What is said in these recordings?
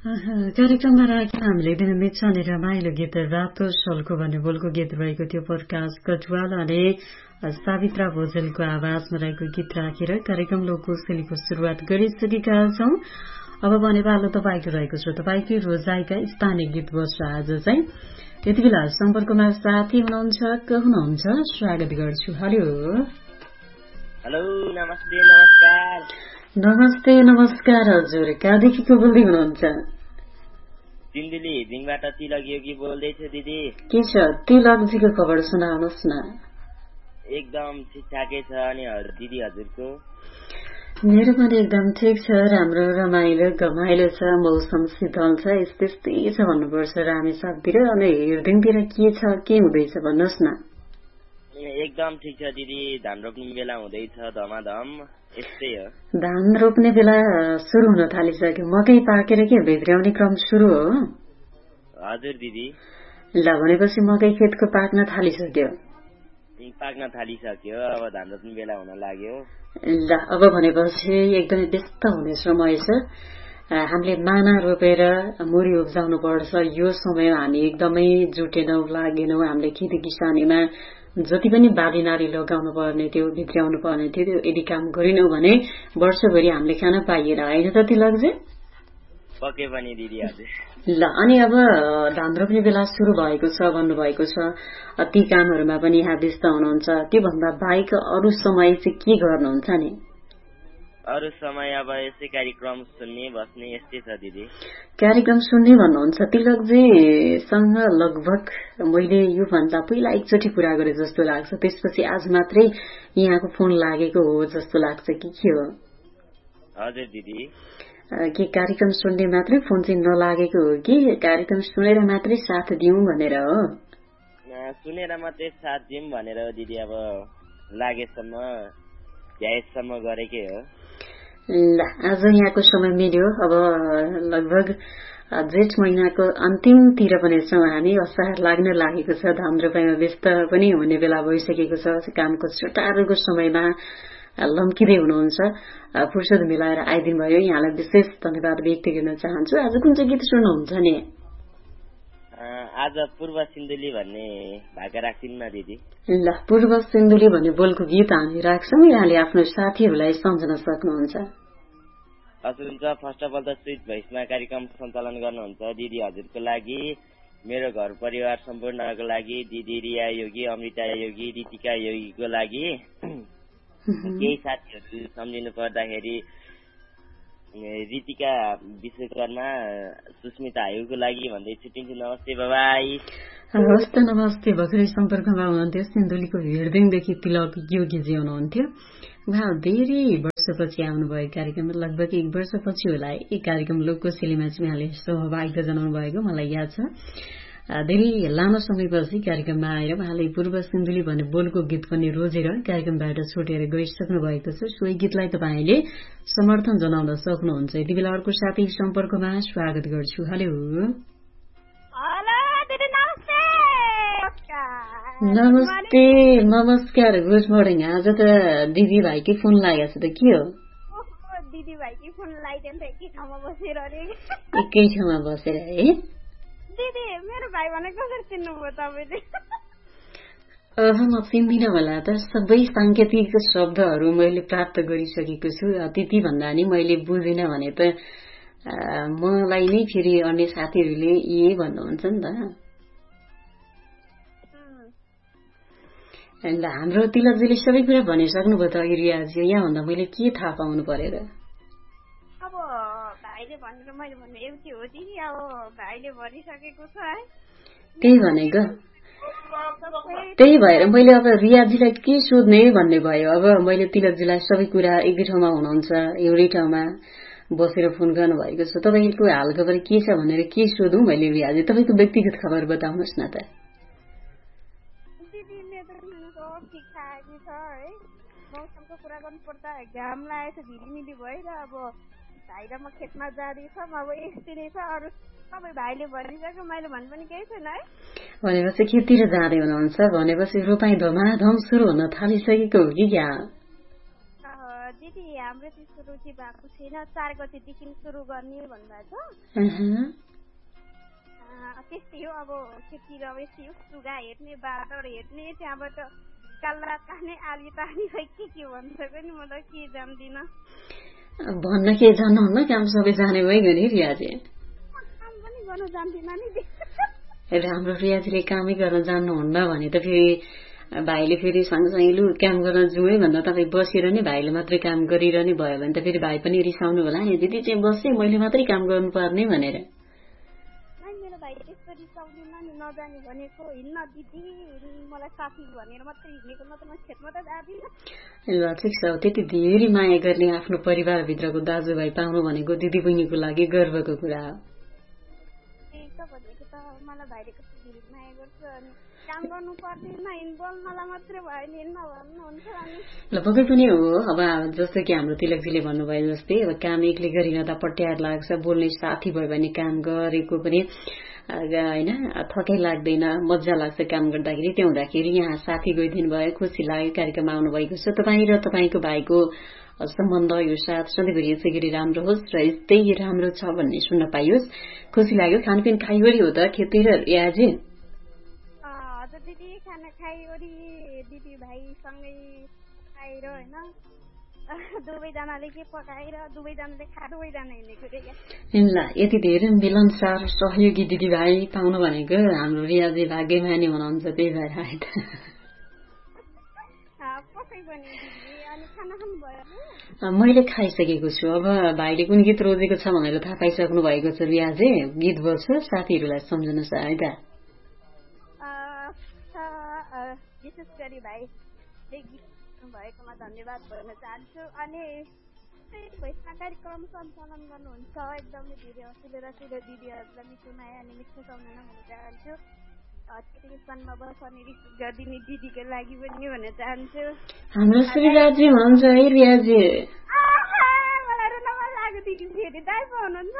कार्यक्रममा राखेर हामीले दिन मिच्ने रमाइलो गीत रातो सल्को भन्ने बोलको गीत रहेको थियो। प्रकाश कटुवाल अनि सावित्रा भोजेलको आवाजमा रहेको गीत राखेर कार्यक्रम लोककोशलीको शुरूआत गरिसकेका छौं। अब भने पालो तपाईँको रहेको छ। तपाईँकै रोजाइका स्थानीय गीत बस्छ। आज चाहिँ यति बेला सम्पर्कमा साथी हुनुहुन्छ, को हुनुहुन्छ? स्वागत गर्छु। हेलो हेलो, नमस्ते नमस्कार। नमस्ते नमस्कार हजुर, कहाँदेखि को बोल्दै हुनुहुन्छ? सिन्धुली दिङबाट तिलक योगी बोल्दैछु दिदी। के छ तिलकजीको खबर सुनाउनुहोस् न। एकदम ठिकठाकै छ। अनि दिदी हजुरको? मेरो पनि एकदम ठिक छ, राम्रो रमाइलो घमाइलो छ, मौसम शीतल छ, यस्तै छ भन्नुपर्छ रामेछापतिर। अनि हिर्दिङतिर के छ, के हुँदैछ भन्नुहोस् न। एकदम ठिक छ दिदी, धान रोप्ने बेला हुँदैछ धमाधम, यस्तै हो। धान रोप्ने बेला सुरु हुन थालिसक्यो, मकै पाकेर के भित्र्याउने क्रम सुरु हो? हजुर दिदी। ल भनेपछि मकै खेतको पाक्न थालिसक्यो? पाक्न थालिसक्यो, अब धान रोप्ने बेला हुन लाग्यो। ल अब भनेपछि एकदमै व्यस्त हुने समय छ। हामीले माना रोपेर मुरी उब्जाउनु पर्छ। यो समयमा हामी एकदमै जुटेनौं, लागेनौं। हामीले खेती किसानीमा जति पनि बाली नारी लगाउनु पर्ने थियो, भित्र्याउनु पर्ने थियो, त्यो यदि काम गरिनौं भने वर्षभरि हामीले खान पाइएन, होइन त तिलकजी? पक्कै पनि दिदी। हजुर। ल अनि अब धान रोप्ने बेला सुरु भएको छ भन्नुभएको छ, ती कामहरूमा पनि यहाँ व्यस्त हुनुहुन्छ। त्योभन्दा बाहेक अरू समय चाहिँ के गर्नुहुन्छ नि? अरू समय अब यस्तै कार्यक्रम सुन्ने बस्ने यस्तै छ दिदी। कार्यक्रम सुन्ने भन्नुहुन्छ। तिलकजीसँग लगभग मैले योभन्दा पहिला एकचोटि कुरा गरे जस्तो लाग्छ, त्यसपछि आज मात्रै यहाँको फोन लागेको हो जस्तो लाग्छ कि के हो? हजुर दिदी। के कार्यक्रम सुन्ने मात्रै फोन चाहिँ नलागेको हो कि कार्यक्रम सुनेर मात्रै साथ दिउँ भनेर हो? सुनेर मात्रै साथ दिउँ भनेर हो दिदी। अब लागेसम्म भ्याएसम्म गरेकै हो। ल आज यहाँको समय मिल्यो। अब लगभग जेठ महिनाको अन्तिमतिर पनि छौँ हामी, असार लाग्न लागेको छ। धान रोपाइमा व्यस्त पनि हुने बेला भइसकेको छ। कामको चटारोको समयमा लम्किँदै हुनुहुन्छ, फुर्सद मिलाएर आइदिनु भयो। यहाँलाई विशेष धन्यवाद व्यक्त गर्न चाहन्छु। आज कुन चाहिँ गीत सुन्नुहुन्छ नि? आज पूर्व सिन्धुली भन्ने भाका राख्दिनु न दिदी। ल पूर्व सिन्धुली भन्ने बोलको गीत हामी राख्छौँ। यहाँले आफ्नो साथीहरूलाई सम्झन सक्नुहुन्छ। हजुर हुन्छ। फर्स्ट अफ अल त स्विट भोइसमा कार्यक्रम सञ्चालन गर्नुहुन्छ दिदी हजुरको लागि, मेरो घर परिवार सम्पूर्णको लागि, दिदी रिया योगी, अमृता योगी, रितिका योगीको लागि, केही साथीहरू सम्झिनु पर्दाखेरि रितिका विश्वकर्मा, सुस्मिता आयुको लागि भन्दै छुट्टिन्छु। नमस्ते, बाबाई। हवस् त, नमस्ते। भर्खरै सम्पर्कमा हुनुहुन्थ्यो सिन्धुलीको हिर्दिङदेखि तिलक योगीजी हुनुहुन्थ्यो। उहाँ धेरै वर्षपछि आउनुभयो कार्यक्रममा, लगभग 1 वर्षपछि होला एक कार्यक्रम लोककोशलीमा चाहिँ उहाँले सहभागिता जनाउनु भएको मलाई याद छ। धेरै लामो समयपछि कार्यक्रममा आएर उहाँले पूर्व सिन्धुली भन्ने बोलको गीत पनि रोजेर कार्यक्रमबाट छुटेर गइसक्नु भएको छ। सोही गीतलाई तपाईँले समर्थन जनाउन सक्नुहुन्छ। यति बेला अर्को साथी सम्पर्कमा स्वागत गर्छु। हेलो नमस्ते नमस्कार, गुड मर्निङ। आज त दिदी भाइकै फोन लागेको छ त के हो? दिदी भाइकै फोन लगाइदिन्छ एकै ठाउँमा बसेर। एकै ठाउँमा बसेर है? दिदी मेरो भाइ भनेको कसरी चिन्नुभयो तपाईँले? म चिन्दिनँ होला त। सबै साङ्केतिक शब्दहरू मैले प्राप्त गरिसकेको छु। त्यति भन्दा नि मैले बुझिनँ भने त मलाई नै फेरि अन्य साथीहरूले भन्नुहुन्छ नि त। ल हाम्रो तिलकजीले सबै कुरा भनिसक्नुभयो त रियाजी, यहाँभन्दा मैले के थाहा पाउनु परेर? अब भाइले भनेर मैले भन्नु एउटै हो दिदी, अब भाइले भनिसकेको छ है। त्यही भनेको, त्यही भएर मैले अब रियाजीलाई के सोध्ने भन्ने भयो। अब मैले तिलकजीलाई सबै कुरा एकै ठाउँमा हुनुहुन्छ, एउटै ठाउँमा बसेर फोन गर्नु भएको छ, तपाईँको हालखबर के छ भनेर के सोधौँ मैले रियाजी? तपाईँको व्यक्तिगत खबर बताउनुहोस् न त। ठिकठाकै छ है। मौसमको कुरा गर्नु पर्दा घाम लागेको छ, झिलिमिली भएर अब भाइ र म खेतमा जाँदैछौँ। अब यस्तै नै छ। अरू सबै भाइले भनिसक्यो, मैले भन्नु पनि केही छैन है। भनेपछि खेततिर जाँदै हुनुहुन्छ, भनेपछि रोपाई धमाधम सुरु हुन थालिसकेको हो कि क्या? दिदी हाम्रो त्यस्तो रुचि भएको छैन 4 गतेदेखि सुरु गर्ने भन्नुभएको त्यस्तै हो अब खेती रवेसी सुगा हेर्ने बाटो हेर्ने त्यहाँबाट काल्ला तान्ने आली तान्ने के भन्छ पनि म त के जान्दिनँ भन्न के जान्नुहुन्न काम सबै जाने भइगयो नि रियाजी काम पनि गर्न जान्दिनँ नि राम्रो रियाजीले कामै गर्न जान्नुहुन्न भने त फेरि भाइले फेरि सँगसँगै लु काम गर्न जाउँ है भन्दा तपाईँ बसेर नै भाइले मात्रै काम गरिरहने भयो भने त फेरि भाइ पनि रिसाउनु होला नि दिदी चाहिँ बस्दै मैले मात्रै काम गर्नुपर्ने भनेर मेरो भाइ त्यस्तो रिसाउँदिन नि नजाने भनेको हिँड्न दिदी मलाई साथी भनेर मात्रै हिँडेको मात्रै म खेतमा त जाँदिनँ ल ठिक छ त्यति धेरै माया गर्ने आफ्नो परिवारभित्रको दाजुभाइ पाउनु भनेको दिदी बहिनीको लागि गर्वको कुरा हो भनेको त मलाई भाइले कस्तो धेरै माया गर्छ अनि काम गर्नु पर्दैन बोल्नलाई मात्रै भयो नि भन्नुहुन्छ अनि ल पक्कै पनि हो अब जस्तो कि हाम्रो तिलकजीले भन्नुभयो जस्तै अब काम एक्लै गरिरहँदा पट्याएर लाग्छ बोल्ने साथी भयो भने काम गरेको पनि होइन थकै लाग्दैन मजा लाग्छ काम गर्दाखेरि त्यो हुँदाखेरि यहाँ साथी गइदिनु भयो खुसी लाग्यो कार्यक्रममा आउनुभएको छ तपाईँ र तपाईँको भाइको सम्बन्ध यो साथ सधैँभरि यसै गरी राम्रो होस् र यस्तै राम्रो छ भन्ने सुन्न पाइयोस् खुसी लाग्यो खानपिन खाइवरी हो त खेती र रियाजी हजुर दिदी खाना खाइवरी दिदी भाइसँगै खाएर होइन दुवैजनाले के पकाएर दुवैजनाले दुवैजना हिँडेको ल यति धेरै मिलनसार सहयोगी दिदीभाइ पाउनु भनेको हाम्रो रियाजी भाग्यमानी हुनुहुन्छ त्यही भएर आए त मैले खाइसकेको छु अब भाइले कुन गीत रोजेको छ भनेर थाहा पाइसक्नु भएको छ रियाजी गीत बोल्छ साथीहरूलाई सम्झनुहोस् है त विशेष गरी भाइले गीत भएकोमा धन्यवाद भन्न चाहन्छु अनि कार्यक्रम सञ्चालन गर्नुहुन्छ एकदमै धेरै हँसिलो रसिलो दिदीहरूलाई मिठो माया अनि मिठो सम्झना भन्न चाहन्छु टेलिभिजनमा बस्ने रिसिभ गरिदिने दिदीको लागि पनि भन्न चाहन्छु हाम्रो श्रीराजी हुनुहुन्छ है रियाजी मलाई रुन मन लाग्यो दिदी फेरि दाइ पो हुनुहुन्छ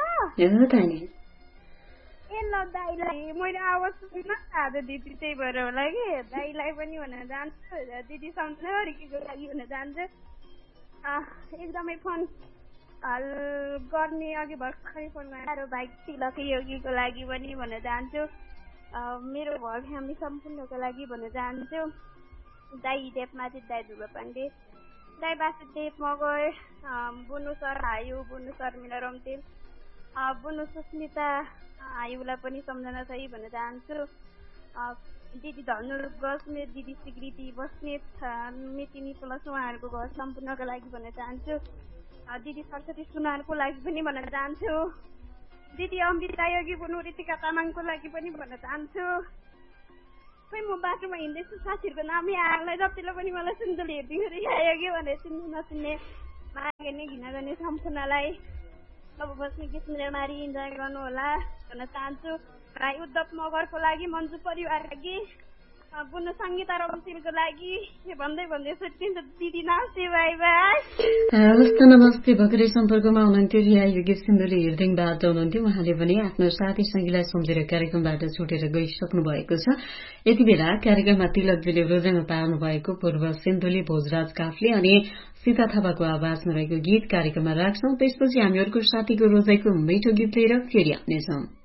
ए ल दाइलाई मैले आवाज सुन्न आज दिदी त्यही भएर होला कि दाइलाई पनि भन्न चाहन्छु दिदी सम्झनाको लागि भन्न चाहन्छु एकदमै फोन गर्ने अघि भर्खरै फोन गरेर भाइ तिलक योगीको लागि पनि भन्न चाहन्छु मेरो घर फ्यामिली सम्पूर्णको लागि भन्न चाहन्छु दाइ देवमाथि दाइ ध्रुव पाण्डे दाइ वासुदेव मगर बुनु सर हायु बुनु सर मिला रम्तेल बुनु सुस्मिता हायुलाई पनि सम्झना छ भन्न चाहन्छु दिदी धनु बस्नेत दिदी स्वीकृति बस्नेत मेटिनी प्लस उहाँहरूको घर सम्पूर्णको लागि भन्न चाहन्छु दिदी सरस्वती सुनारको लागि पनि भन्न चाहन्छु दिदी अमृता योगी बुनु ऋतिका तामाङको लागि पनि भन्न चाहन्छु खै म बाटोमा हिँड्दैछु साथीहरूको नामै आएलाई जतिले पनि मलाई सुन्दरी हेरिदिनु योगी भनेर सुन्नु नसुन्ने माया गर्ने घृणा गर्ने सम्पूर्णलाई अब बस्ने किसिमले इन्जोय गर्नु होला भन्न चाहन्छु भाइ उद्धव मगरको लागि मन्जु परिवारको लागि बुनु सङ्गीता रमसिलको लागि भन्दै सुत्तिन्छ दिदी नमस्ते बाई बाई हवस् नमस्ते भर्खरै सम्पर्कमा हुनुहुन्थ्यो रिया योगी सिन्धुली हिर्दिङबाट हुनुहुन्थ्यो उहाँले पनि आफ्नो साथी सङ्गीलाई सम्झेर कार्यक्रमबाट छुटेर गइसक्नु भएको छ यति बेला कार्यक्रममा तिलकजीले रोजाइमा पार्नु भएको पूर्व सिन्धुली भोजराज काफले अनि सीता थापाको आवाजमा रहेको गीत कार्यक्रममा राख्छौं त्यसपछि हामीहरूको साथीको रोजाइको मिठो गीत लिएर फेरि आउनेछौं